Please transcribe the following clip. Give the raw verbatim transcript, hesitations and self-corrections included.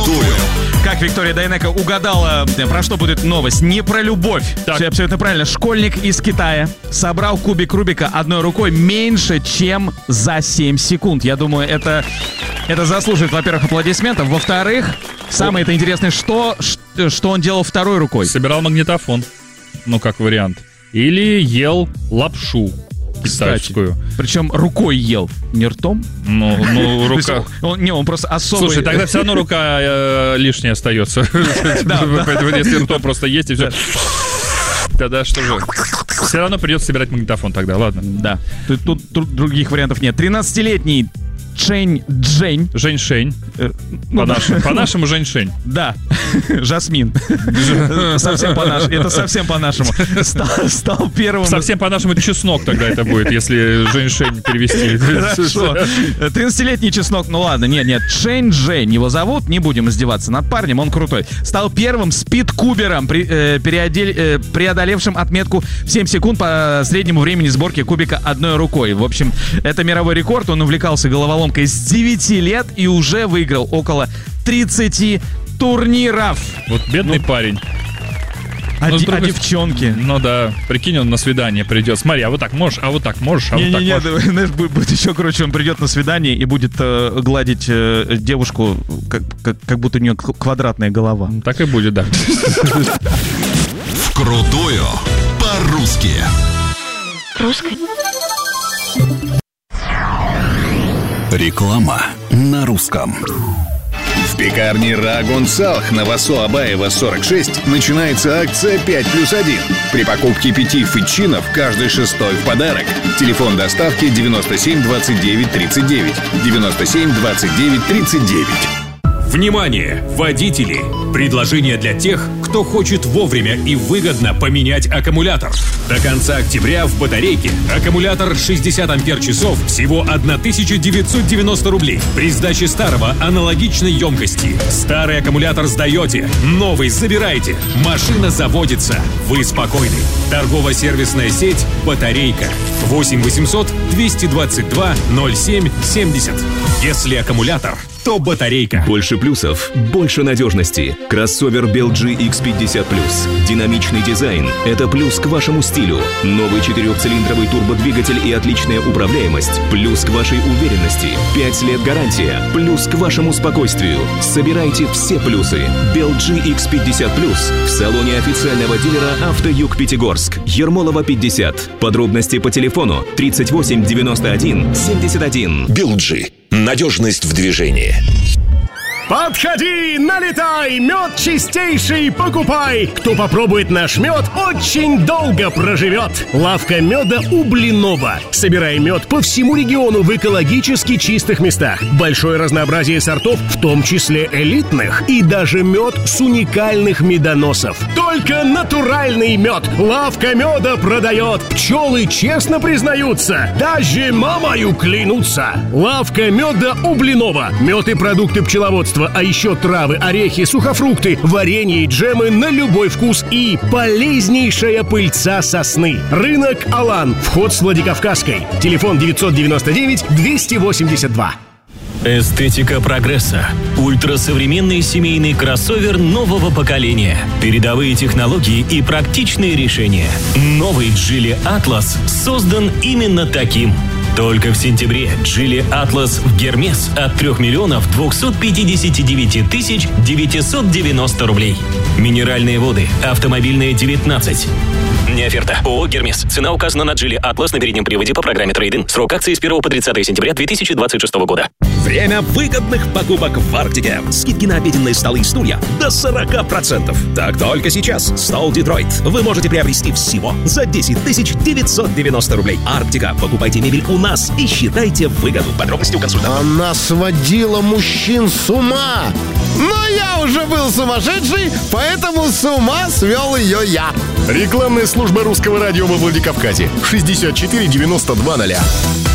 Вкрутую. Как Виктория Дайнеко угадала, про что будет новость? Не про любовь. Так. Все абсолютно правильно. Школьник из Китая собрал кубик Рубика одной рукой меньше, чем за семь секунд. Я думаю, это, это заслуживает, во-первых, аплодисментов. Во-вторых, самое это интересное, что, что он делал второй рукой. Собирал магнитофон. Ну, как вариант. Или ел лапшу китайскую. Причем рукой ел, не ртом. Ну, ну рука... Он, не, он просто особый... Слушай, тогда все равно рука э, лишняя остается. Поэтому если ртом просто есть и все... Тогда что же? Все равно придется собирать магнитофон тогда, ладно. Да. Тут других вариантов нет. тринадцатилетний Чэнь Джень. Жень-шень. Э, ну, По-нашему, по-нашему Жень-шень. Да. Жасмин. Совсем по-нашему. Это совсем по-нашему. Стал, стал первым... Совсем по-нашему чеснок тогда это будет, если Жень-шень перевести. Хорошо. тринадцатилетний чеснок. Ну ладно, нет, нет. Чэнь Джень его зовут. Не будем издеваться над парнем, он крутой. Стал первым спид-кубером, при, э, переодель, э, преодолевшим отметку в семь секунд по среднему времени сборки кубика одной рукой. В общем, это мировой рекорд. Он увлекался головоломкой с девяти лет и уже выиграл около тридцати турниров. Вот бедный ну, парень. А, ну, ди- другой... а девчонки? Ну да, прикинь, он на свидание придет. Смотри, а вот так можешь, а вот так можешь, а не, вот так не, можешь. Не, знаешь, будет, будет еще круче. Он придет на свидание и будет э, гладить э, девушку, как, как, как будто у нее квадратная голова. Так и будет, да. Вкрутую по-русски. Русский. Реклама на русском. В пекарне Рагун Салх на Васо Абаева сорок шесть начинается акция пять плюс один. При покупке пяти фитчинов каждый шестой в подарок. Телефон доставки девяносто семь двадцать девять тридцать девять. девяносто семь двадцать девять тридцать девять. Внимание, водители! Предложение для тех, кто хочет вовремя и выгодно поменять аккумулятор. До конца октября в батарейке аккумулятор шестьдесят ампер-часов всего тысяча девятьсот девяносто рублей. При сдаче старого аналогичной емкости. Старый аккумулятор сдаете, новый забираете. Машина заводится. Вы спокойны. Торгово-сервисная сеть «Батарейка». восемь восемьсот двести двадцать два ноль семь семьдесят. Если аккумулятор, то батарейка. Больше плюсов, больше надежности. Кроссовер би эл джи икс пятьдесят плюс. Динамичный дизайн – это плюс к вашему стилю. Новый четырехцилиндровый турбодвигатель и отличная управляемость – плюс к вашей уверенности. Пять лет гарантия – плюс к вашему спокойствию. Собирайте все плюсы. би эл джи икс пятьдесят плюс в салоне официального дилера «Автоюг Пятигорск». Ермолова пятьдесят. Подробности по телефону тридцать восемь девяносто один семьдесят один. би эл джи. Надежность в движении. Подходи, налетай, мед чистейший покупай. Кто попробует наш мед, очень долго проживет. Лавка меда у Блинова. Собирай мед по всему региону в экологически чистых местах. Большое разнообразие сортов, в том числе элитных. И даже мед с уникальных медоносов. Только натуральный мед. Лавка меда продает. Пчелы честно признаются. Даже мамою клянутся. Лавка меда у Блинова. Мед и продукты пчеловодства. А еще травы, орехи, сухофрукты, варенье и джемы на любой вкус и полезнейшая пыльца сосны. Рынок Алан. Вход с Владикавказской. Телефон девятьсот девяносто девять двести восемьдесят два. Эстетика прогресса. Ультрасовременный семейный кроссовер нового поколения. Передовые технологии и практичные решения. Новый Geely Atlas создан именно таким. Только в сентябре Geely Atlas в Гермес от трех миллионов двухсот пятидесяти девяти тысяч девятисот девяносто рублей. Минеральные воды. Автомобильные девятнадцать. Не оферта. ООО «Гермес». Цена указана на Geely Atlas на переднем приводе по программе трейд-ин. Срок акции с первого по тридцатое сентября две тысячи двадцать шестого года. Время выгодных покупок в Арктике. Скидки на обеденные столы и стулья до сорок процентов. Так только сейчас. Стол Детройт вы можете приобрести всего за десять тысяч девятьсот девяносто рублей. Арктика. Покупайте мебель у нас и считайте выгоду. Подробности у консультанта. Она сводила мужчин с ума. Но я уже был сумасшедший, поэтому с ума свел ее я. Рекламная служба русского радио во Владикавказе. шестьдесят четыре девяносто два ноля.